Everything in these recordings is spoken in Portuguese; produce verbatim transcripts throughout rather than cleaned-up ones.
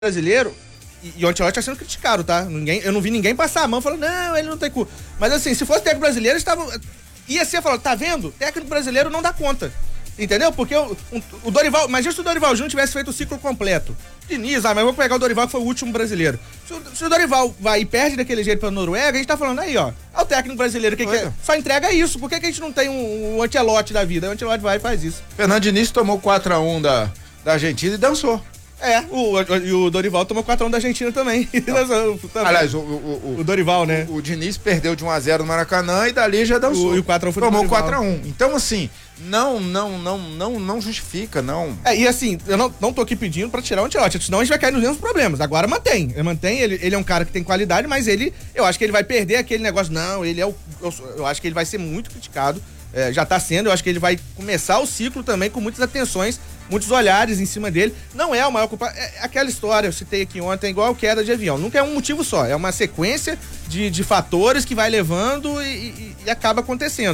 brasileiro, e, e o Ancelotti tá sendo criticado, tá? Ninguém, eu não vi ninguém passar a mão falando, não, ele não tem culpa. Mas assim, se fosse técnico brasileiro, eles estavam. Ia ser falando, tá vendo? Técnico brasileiro não dá conta. Entendeu? Porque o, um, o Dorival, imagina se o Dorival Júnior tivesse feito o ciclo completo. Diniz, ah, mas eu vou pegar o Dorival que foi o último brasileiro. Se o, se o Dorival vai e perde daquele jeito pra Noruega, a gente tá falando aí, ó, é o técnico brasileiro que, que só entrega isso. Por que, que a gente não tem um, um Ancelotti da vida? O Ancelotti vai e faz isso. Fernando Diniz tomou quatro a um da, da Argentina e dançou. É, o, o, e o Dorival tomou quatro a um da Argentina também. Aliás, o, o, o, o Dorival, né? O, o Diniz perdeu de um a zero no Maracanã e dali já dançou. O, e o quatro a um foi tomou quatro a um. Então, assim, não, não, não, não, não justifica, não. É, e assim, eu não, não tô aqui pedindo pra tirar o Ancelotti, senão a gente vai cair nos mesmos problemas. Agora mantém. Ele mantém, ele, ele é um cara que tem qualidade, mas ele, eu acho que ele vai perder aquele negócio. Não, ele é o. Eu, eu acho que ele vai ser muito criticado. É, já tá sendo, eu acho que ele vai começar o ciclo também com muitas atenções, muitos olhares em cima dele. Não é o maior culpado, é aquela história, eu citei aqui ontem, igual queda de avião. Nunca é um motivo só, é uma sequência de, de fatores que vai levando e, e, e acaba acontecendo.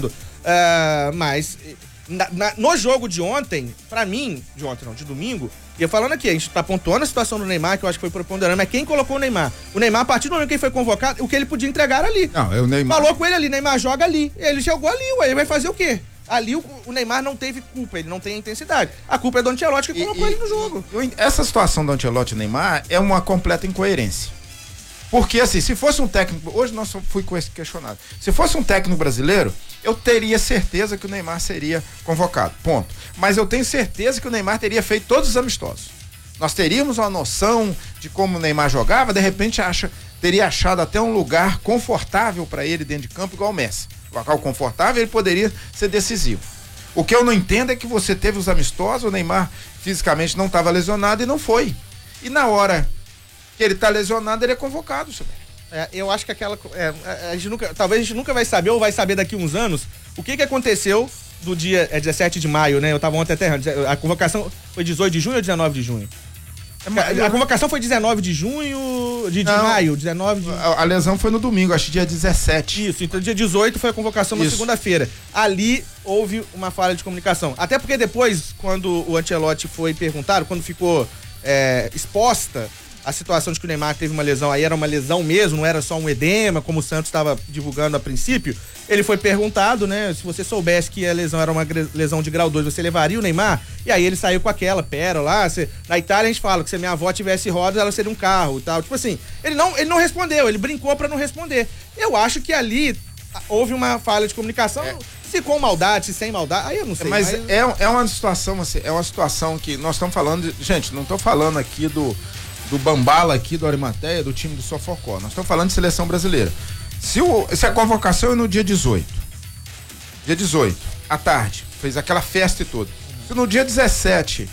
Uh, mas na, na, no jogo de ontem, pra mim, de ontem não, de domingo, e eu falando aqui, a gente tá pontuando a situação do Neymar, que eu acho que foi preponderante, mas quem colocou o Neymar? O Neymar, a partir do momento que ele foi convocado, o que ele podia entregar era ali. Não, é o Neymar. Falou com ele ali, Neymar joga ali. Ele jogou ali, ué, ele vai fazer o quê? Ali o, o Neymar não teve culpa, ele não tem a intensidade. A culpa é do Ancelotti que colocou e, ele no jogo. E, essa situação do Ancelotti e Neymar é uma completa incoerência. Porque assim, se fosse um técnico, hoje nós fui questionado, se fosse um técnico brasileiro, eu teria certeza que o Neymar seria convocado, ponto. Mas eu tenho certeza que o Neymar teria feito todos os amistosos. Nós teríamos uma noção de como o Neymar jogava, de repente acha, teria achado até um lugar confortável para ele dentro de campo, igual o Messi. Local confortável, ele poderia ser decisivo. O que eu não entendo é que você teve os amistosos, o Neymar fisicamente não estava lesionado e não foi. E na hora que ele está lesionado, ele é convocado, senhor. É, eu acho que aquela. É, a gente nunca, talvez a gente nunca vai saber, ou vai saber daqui uns anos, o que que aconteceu do dia é, dezessete de maio, né? Eu tava ontem até. A convocação foi dezoito de junho ou dezenove de junho? A, a convocação foi dezenove de junho, de, de maio, dezenove de... A, a lesão foi no domingo, acho que dia dezessete. Isso, então dia dezoito foi a convocação na segunda-feira. Ali houve uma falha de comunicação. Até porque depois, quando o Ancelotti foi perguntado, quando ficou é, exposta a situação de que o Neymar teve uma lesão, aí era uma lesão mesmo, não era só um edema, como o Santos estava divulgando a princípio, ele foi perguntado, né, se você soubesse que a lesão era uma lesão de grau dois, você levaria o Neymar? E aí ele saiu com aquela, pera lá, você, na Itália a gente fala que se a minha avó tivesse rodas, ela seria um carro e tal, tipo assim, ele não, ele não respondeu, ele brincou pra não responder. Eu acho que ali houve uma falha de comunicação, é. Se com maldade, se sem maldade, aí eu não sei. Mas, mas... É, é uma situação, assim, é uma situação que nós estamos falando, de, gente, não estou falando aqui do do Bambala aqui, do Arimateia, do time do Sofocó. Nós estamos falando de seleção brasileira. Se, o, se a convocação é no dia dezoito, dia dezoito, à tarde, fez aquela festa e tudo. Se no dia dezessete,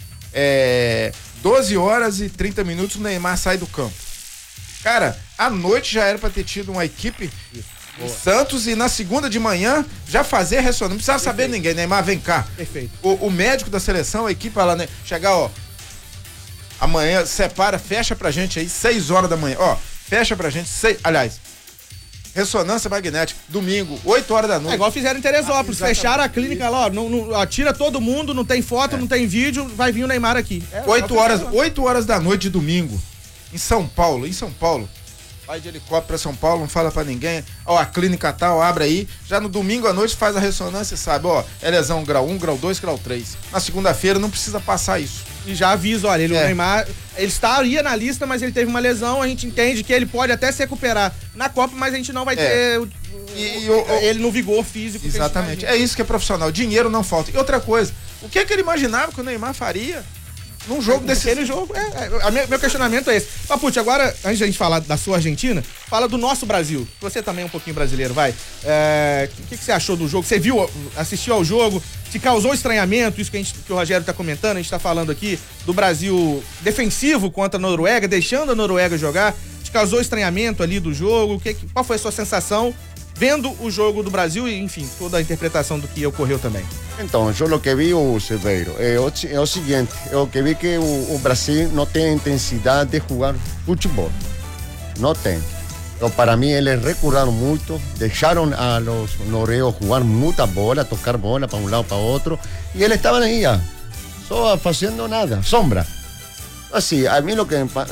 é, doze horas e trinta minutos, o Neymar sai do campo. Cara, à noite já era para ter tido uma equipe em Santos e na segunda de manhã já fazer ressonância. Não precisava Perfeito. saber ninguém. Neymar, vem cá. Perfeito. O, o médico da seleção, a equipe lá, né, chegar, ó, amanhã, separa, fecha pra gente aí, seis horas da manhã. Ó, fecha pra gente, seis, aliás, ressonância magnética, domingo, oito horas da noite. É igual fizeram em Teresópolis, ah, fecharam a clínica lá, ó, não, não, ó, tira todo mundo, não tem foto, é. não tem vídeo, vai vir o Neymar aqui. É, oito horas, oito horas da noite de domingo, em São Paulo, em São Paulo. Vai de helicóptero pra São Paulo, não fala pra ninguém, ó, a clínica tal, abre aí, já no domingo à noite faz a ressonância, sabe, ó, é lesão grau um, grau dois, grau três. Na segunda-feira não precisa passar isso. E já avisa, olha, ele, é. o Neymar, ele estaria na lista, mas ele teve uma lesão, a gente entende que ele pode até se recuperar na Copa, mas a gente não vai é. ter o, e, o, o, ele no vigor físico. Exatamente, é isso que é profissional, dinheiro não falta. E outra coisa, o que é que ele imaginava que o Neymar faria num jogo desse? Aquele jogo, é, é, é, meu questionamento é esse. Papucci, agora, antes de a gente falar da sua Argentina, fala do nosso Brasil. Você também é um pouquinho brasileiro, vai. O é, que, que você achou do jogo? Você viu, assistiu ao jogo? Te causou estranhamento, isso que, a gente, que o Rogério tá comentando, a gente tá falando aqui do Brasil defensivo contra a Noruega, deixando a Noruega jogar. Te causou estranhamento ali do jogo? Que, qual foi a sua sensação vendo o jogo do Brasil e, enfim, toda a interpretação do que ocorreu também? Então, eu o que vi, o Silveiro, é o, é o seguinte, eu que vi que o, o Brasil não tem intensidade de jogar futebol. Não tem. Então, para mim, eles recuraram muito, deixaram a los noruegos jogar muita bola, tocar bola para um lado para outro, e eles estavam aí, só fazendo nada, sombra. Assim, a mim o que me,